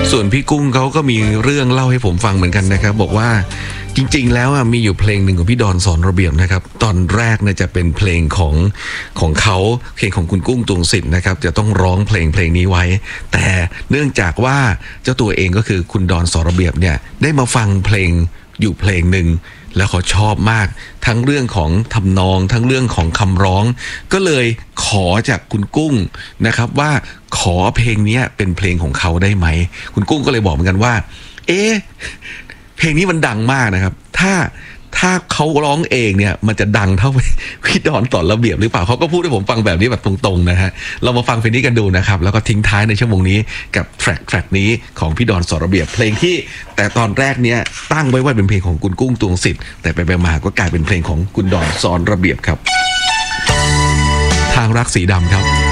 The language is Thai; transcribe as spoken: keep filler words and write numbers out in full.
ส่วนพี่กุ้งเขาก็มีเรื่องเล่าให้ผมฟังเหมือนกันนะครับบอกว่าจริงๆแล้วมีอยู่เพลงหนึ่งของพี่ดอนสอนระเบียบนะครับตอนแรกเนี่ยจะเป็นเพลงของของเขาเพลงของคุณกุ้งตวงศิษย์นะครับจะต้องร้องเพลงเพลงนี้ไว้แต่เนื่องจากว่าเจ้าตัวเองก็คือคุณดอนสอนระเบียบเนี่ยได้มาฟังเพลงอยู่เพลงหนึ่งแล้วเขาชอบมากทั้งเรื่องของทำนองทั้งเรื่องของคำร้องก็เลยขอจากคุณกุ้งนะครับว่าขอเพลงนี้เป็นเพลงของเขาได้ไหมคุณกุ้งก็เลยบอกเหมือนกันว่าเอ๊ะเพลงนี้มันดังมากนะครับถ้าถ้าเขาร้องเองเนี่ยมันจะดังเท่าพี่ดอนสอนระเบียบหรือเปล่าเขาก็พูดให้ผมฟังแบบนี้แบบตรงๆนะฮะเรามาฟังเพลงนี้กันดูนะครับแล้วก็ทิ้งท้ายในชั่วโมงนี้กับแทร็กแทร็กนี้ของพี่ดอนสอนระเบียบเพลงที่แต่ตอนแรกเนี่ยตั้งไว้ว่าเป็นเพลงของคุณกุ้งตวงศิษย์แต่ไปไปมาก็กลายเป็นเพลงของคุณดอนสอนระเบียบครับทางรักสีดำครับ